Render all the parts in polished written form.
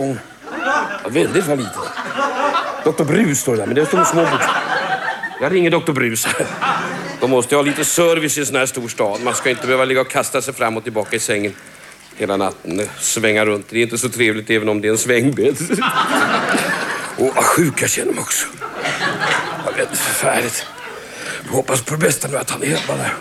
Ja, väldigt vad lite. Dr. Brus står där, men det står med små bok. Jag ringer Dr. Brus. De måste ha lite service i en sån här stor stad. Man ska inte behöva ligga och kasta sig fram och tillbaka i sängen hela natten. Svänga runt. Det är inte så trevligt även om det är en svängbädd. Och vad sjuk jag känner mig också. Jag vet, förfärligt. Jag hoppas på det bästa nu att han är hemma där.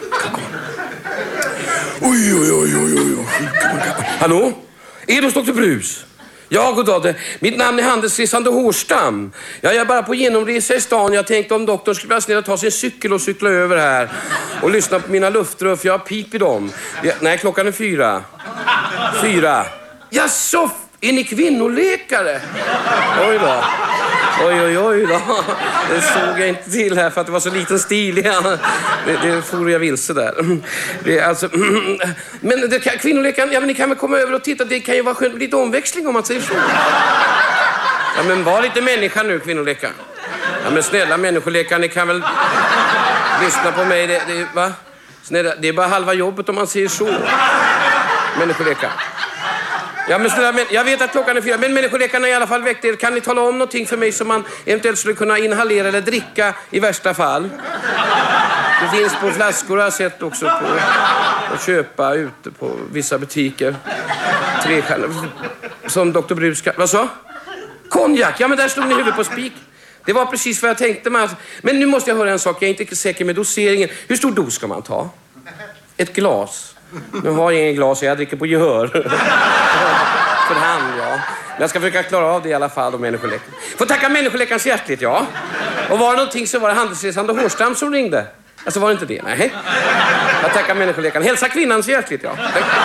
Oj. Hallå? Är det Dr. Brus? Ja, god dag. Mitt namn är handelsresande Hårstam. Jag är bara på genomresa i stan. Jag tänkte om doktorn skulle vara snäll att ta sin cykel och cykla över här. Och lyssna på mina luftrör, för jag har pip i dem. Nej, klockan är 4. 4. Jaså, är ni kvinnoläkare? Oj då. Oj då. Det såg jag inte till här för att det var så liten stil. Det får jag vilse där. Det är alltså, men kvinnoläkaren, ja men ni kan väl komma över och titta. Det kan ju vara skönt, lite omväxling om man säger så. Ja men var lite människa nu, kvinnoläkaren. Ja men snälla människoläkaren, ni kan väl lyssna på mig. Va? Snälla, det är bara halva jobbet om man säger så. Människoläkaren. Ja, men snälla, jag vet att klockan är 4, men människoläkarna i alla fall väckte er. Kan ni tala om någonting för mig som man eventuellt skulle kunna inhalera eller dricka i värsta fall? Det finns på flaskor, jag har sett också på att köpa ute på vissa butiker. 3 som Dr. Brus. Vad så? Konjak, ja men där slog ni huvudet på spik. Det var precis vad jag tänkte mig. Men nu måste jag höra en sak, jag är inte säker med doseringen. Hur stor dos ska man ta? Ett glas. Nu har jag ingen glas, jag dricker på gehör. För hand, ja. Men jag ska försöka klara av det i alla fall, om människoläkaren. Får tacka människoläkaren så hjärtligt, ja. Och var det någonting så var det handelsresande Hårstam som ringde. Alltså var det inte det? Nej. Jag tackar människoläkaren. Hälsa kvinnan så hjärtligt, ja.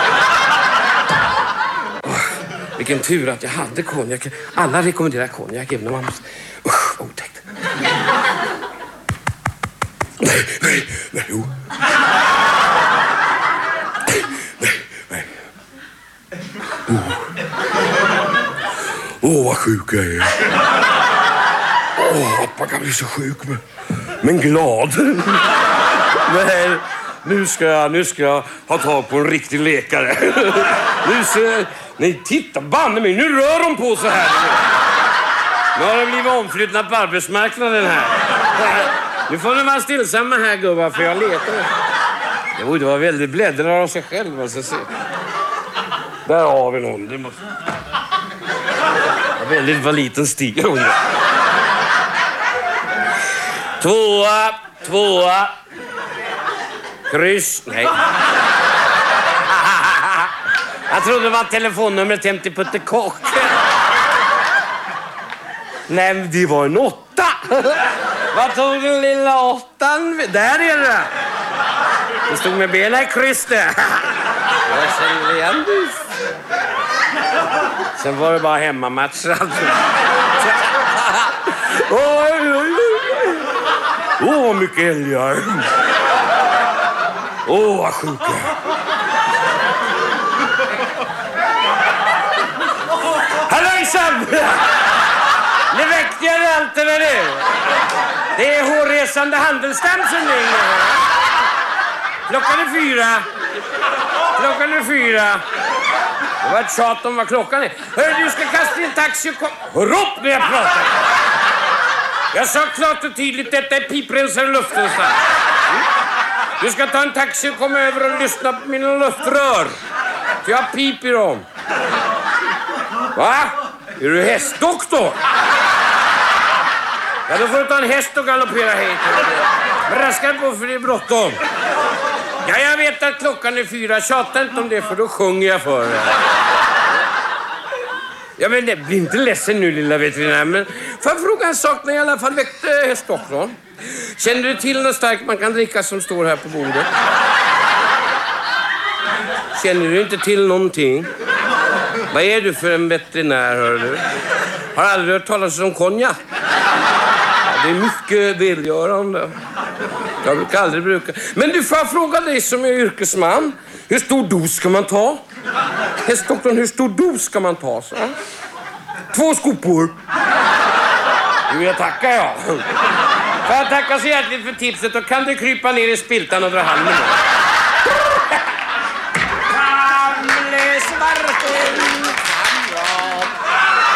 Vilken tur att jag hade konjak. Alla rekommenderar konjak, även om man måste... otäckt. Nej, jo. Vad sjuk jag är. Pappa kan bli så sjuk men glad. Nej, nu ska jag ha tag på en riktig läkare. Nej, titta banne mig, nu rör de på så här. Nu har det blivit omflyttnat på arbetsmarknaden här. Nu får ni vara stillsamma här, gubbar, för jag letar. Det var väldigt bläddrar av sig själv, alltså. Där har vi någon, det måste... Väldigt vad liten stig. 2. Kryss. Nej. Jag trodde det var telefonnumret hem till Putte Kock. Nej, men det var en 8. Vad tog den lilla 8:an? Där är det. Det stod med bela i kryss det. Jag känner igen det. Sen var det bara hemmamatch. Vad mycket älgar. Vad sjuka. Hallåjsan! Nu väckte jag det allt över det. Det är hårresande Handelstam som ringer. Klockan är 4. Det var ett tjat om vad klockan är. Hörru, du ska kasta en taxi och kom... Hör upp när jag pratar. Jag sa klart och tydligt, detta är piprensare luften. Du ska ta en taxi och komma över och lyssna på mina luftrör. För jag har pip i dem. Va? Är du hästdoktor? Ja, då får du ta en häst och galoppera hit. Men raska på för det är bråttom. Ja, jag vet att klockan är 4. Tjata inte om det, för då sjunger jag för det. Ja, men det blir inte ledsen nu, lilla veterinär. Men får jag fråga en sak när jag i alla fall väckte hästdoktorn? Känner du till något starkt man kan dricka som står här på bordet? Känner du inte till någonting? Vad är du för en veterinär, hör du? Har aldrig hört talas om konjak? Ja, det är mycket välgörande. Jag brukar aldrig bruka. Men du, får jag fråga dig som är yrkesman. Hur stor dos ska man ta? Hästdoktorn, hur stor dos ska man ta? Så? 2 skopor. Jo, jag tackar. Får jag tacka så hjärtligt för tipset. Då kan du krypa ner i spiltan och dra hand med mig.